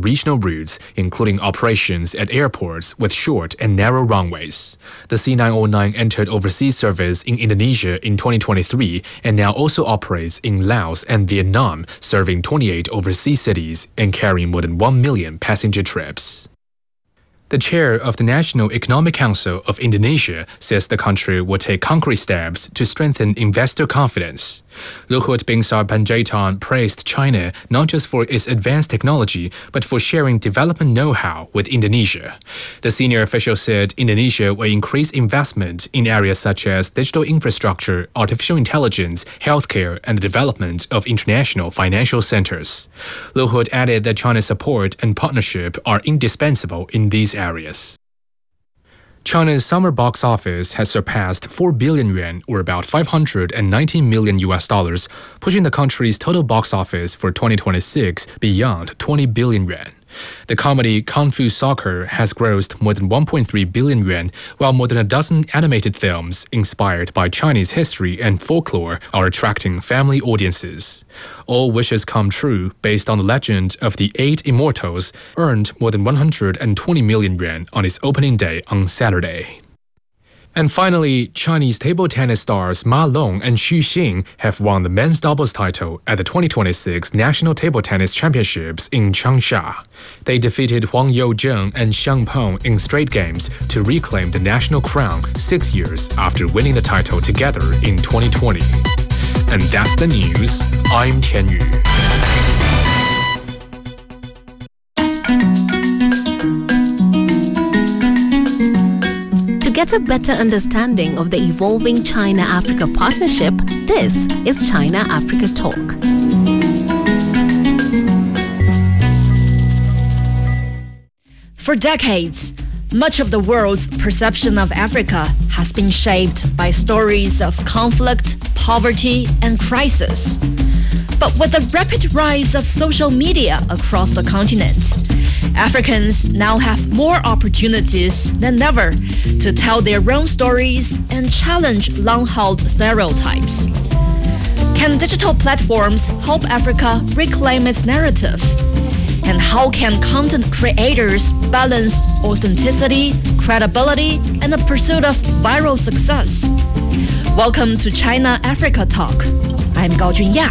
regional routes, including operations at airports with short and narrow runways. The C909 entered overseas service in Indonesia in 2023 and now also operates in Laos and Vietnam, serving 28 overseas cities and carrying more than 1 million passenger trips. The chair of the National Economic Council of Indonesia says the country will take concrete steps to strengthen investor confidence. Luhut Binsar Panjaitan praised China not just for its advanced technology, but for sharing development know-how with Indonesia. The senior official said Indonesia will increase investment in areas such as digital infrastructure, artificial intelligence, healthcare, and the development of international financial centers. Luhut added that China's support and partnership are indispensable in these areas. China's summer box office has surpassed 4 billion yuan, or about $519 million, pushing the country's total box office for 2026 beyond 20 billion yuan. The comedy Kung Fu Soccer has grossed more than 1.3 billion yuan, while more than a dozen animated films inspired by Chinese history and folklore are attracting family audiences. All Wishes Come True, based on the legend of the 8 immortals, earned more than 120 million yuan on its opening day on Saturday. And finally, Chinese table tennis stars Ma Long and Xu Xing have won the men's doubles title at the 2026 National Table Tennis Championships in Changsha. They defeated Huang Youzheng and Xiang Peng in straight games to reclaim the national crown 6 years after winning the title together in 2020. And that's the news. I'm Tian Yu. To get a better understanding of the evolving China-Africa partnership, this is China-Africa Talk. For decades, much of the world's perception of Africa has been shaped by stories of conflict, poverty, and crisis. But with the rapid rise of social media across the continent, Africans now have more opportunities than ever to tell their own stories and challenge long-held stereotypes. Can digital platforms help Africa reclaim its narrative? And how can content creators balance authenticity, credibility, and the pursuit of viral success? Welcome to China-Africa Talk. I'm Gao Junya.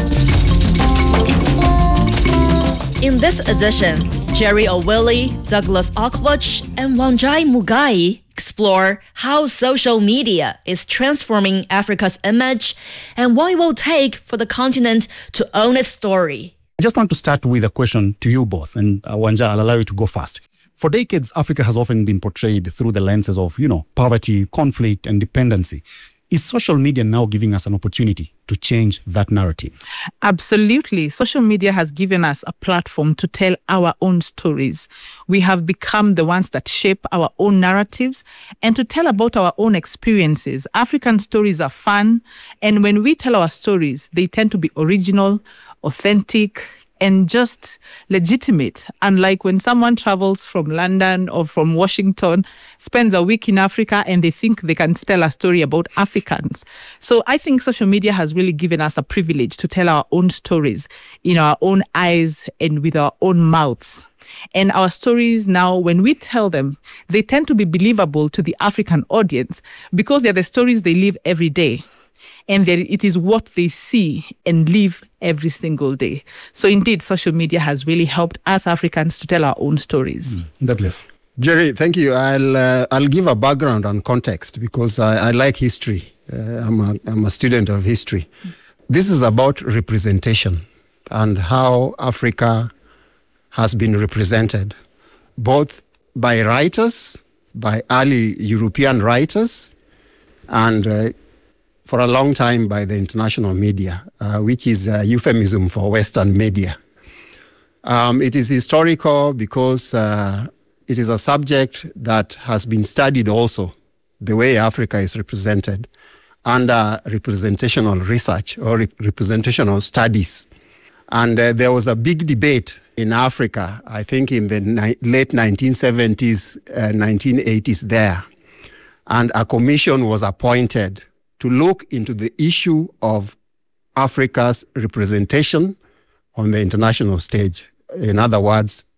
In this edition, Jerry Owili, Douglas Okwuch, and Wangjai Mugai explore how social media is transforming Africa's image and what it will take for the continent to own its story. I just want to start with a question to you both, and Wanja, I'll allow you to go first. For decades, Africa has often been portrayed through the lenses of, poverty, conflict, and dependency. Is social media now giving us an opportunity to change that narrative? Absolutely. Social media has given us a platform to tell our own stories. We have become the ones that shape our own narratives and to tell about our own experiences. African stories are fun, and when we tell our stories, they tend to be original, authentic, and just legitimate. Unlike when someone travels from London or from Washington, spends a week in Africa, and they think they can tell a story about Africans. So I think social media has really given us a privilege to tell our own stories in our own eyes and with our own mouths. And our stories now, when we tell them, they tend to be believable to the African audience because they're the stories they live every day. And it is what they see and live every single day. So indeed, social media has really helped us Africans to tell our own stories. Douglas. Jerry, thank you. I'll give a background and context because I like history. I'm a student of history. This is about representation and how Africa has been represented, both by writers, by early European writers, and for a long time by the international media, which is a euphemism for Western media. It is historical because it is a subject that has been studied also, the way Africa is represented, under representational research or representational studies. And there was a big debate in Africa, I think in the late 1970s, 1980s there. And a commission was appointed to look into the issue of Africa's representation on the international stage. In other words,